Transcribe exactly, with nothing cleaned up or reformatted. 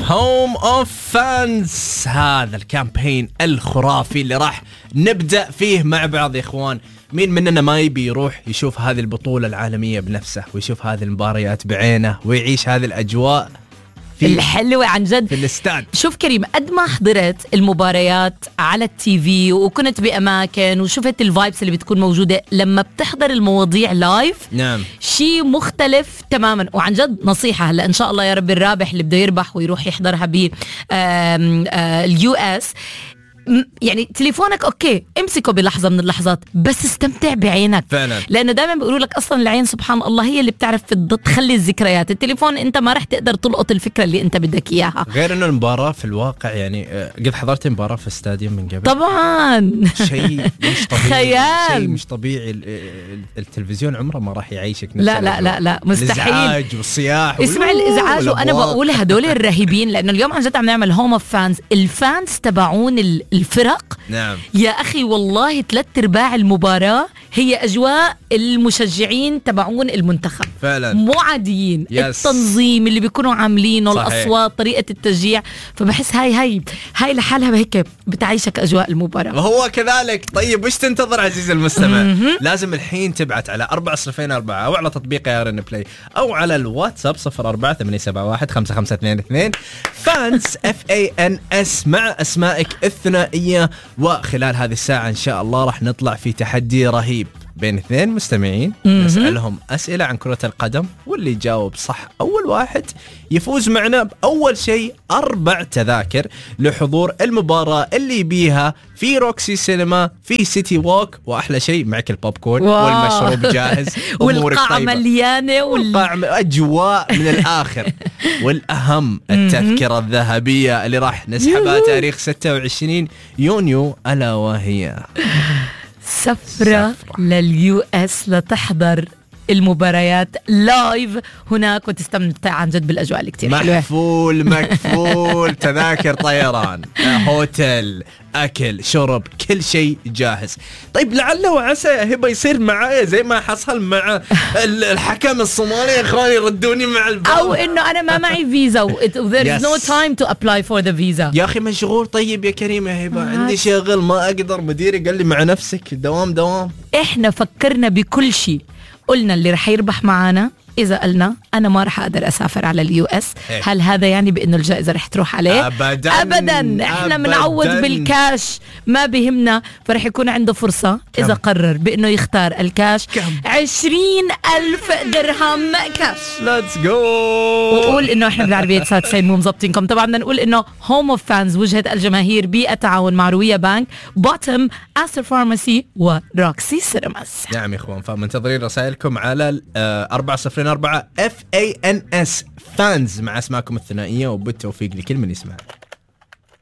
هوم اوف فانز، هذا الكامبين الخرافي اللي راح نبدأ فيه مع بعض يا اخوان. مين مننا ما يبي يروح يشوف هذه البطولة العالمية بنفسه ويشوف هذه المباريات بعينه ويعيش هذه الأجواء الحلوة عن جد في الاستاد؟ شوف كريم، قد ما حضرت المباريات على التي في وكنت بأماكن وشفت الفايبس اللي بتكون موجودة لما بتحضر المواضيع لايف، نعم شيء مختلف تماما. وعن جد نصيحة، هلا إن شاء الله يا رب الرابح اللي بده يربح ويروح يحضرها باليو اس، يعني تليفونك اوكي امسكه بلحظه من اللحظات بس استمتع بعينك فعلا. لانه دائما بيقولوا لك اصلا العين سبحان الله هي اللي بتعرف تخلي الذكريات. التليفون انت ما رح تقدر تلقط الفكره اللي انت بدك اياها. غير انه المباراه في الواقع يعني قد حضرت مباراه في استاديوم من قبل طبعا شيء مش طبيعي، خيال، شيء مش طبيعي. التلفزيون عمره ما راح يعيشك نفس لا لا لا لا مستحيل. الازعاج والصياح، اسمع الازعاج. وانا بقول هدول الرهيبين لانه اليوم عن جد عم نعمل هوم اوف فانز، الفانز تبعون الفرق. نعم يا أخي والله ثلاث ارباع المباراة هي أجواء المشجعين تبعون المنتخب فعلا، مو عاديين. يس. التنظيم اللي بيكونوا عاملينه، الأصوات، طريقة التشجيع، فبحس هاي هاي هاي لحالها هيك بتعيشك أجواء المباراة. وهو كذلك. طيب وش تنتظر عزيزي المستمع؟ لازم الحين تبعت على أربعة صفرين أربعة أو على تطبيق يا رن بلاي أو على الواتساب صفر أربعة ثمانية سبعة واحد خمسة خمسة اثنين اثنين فانز اف اي ان اس مع أسمائك الثنائية. وخلال هذه الساعة إن شاء الله راح نطلع في تحدي رهيب بين اثنين مستمعين، نسألهم أسئلة عن كرة القدم، واللي يجاوب صح أول واحد يفوز معنا بأول شيء أربع تذاكر لحضور المباراة اللي بيها في روكسي سينما في سيتي ووك. وأحلى شيء معك البوب كورن والمشروب جاهز والقاعة مليانة والقاعة أجواء من الآخر. والأهم التذكرة الذهبية اللي راح نسحبها تاريخ ستة وعشرين يونيو، ألا وهي سفرة لليو اس لتحضر المباريات لايف هناك وتستمتع عن جد بالأجواء اللي كتير حلوة. مكفول مكفول تذاكر طيران، هوتيل، أكل، شرب، كل شيء جاهز. طيب لعله وعسى هبه يصير معايا زي ما حصل مع الحكم الصومالي يا اخواني، ردوني مع الباب، او انه انا ما معي فيزا و there is no time to apply for the visa. يا اخي مشغول. طيب يا كريم يا هبه عندي شغل ما اقدر، مديري قال لي مع نفسك دوام دوام. احنا فكرنا بكل شيء، قلنا اللي رح يربح معانا إذا قلنا أنا ما رح أقدر أسافر على اليو اس، هل هذا يعني بأنه الجائزة رح تروح عليه؟ أبداً أبداً. إحنا منعوض بالكاش، ما بهمنا. فرح يكون عنده فرصة كم؟ إذا قرر بأنه يختار الكاش عشرين ألف درهم كاش. Let's go. وقول إنه إحنا بالعربية تسعة وتسعين مو مزبطينكم. طبعاً بدنا نقول إنه هوم اوف فانز وجهة الجماهير بالتعاون مع روية بانك، بوتم، أستر فارماسي وروكسي سينماز. نعم يا إخوان، فمنتظرين رسائلكم على أربعة صفرين أربعة اف اي ان اس فانز مع اسماءكم الثنائية، وبالتوفيق لكل من يسمع.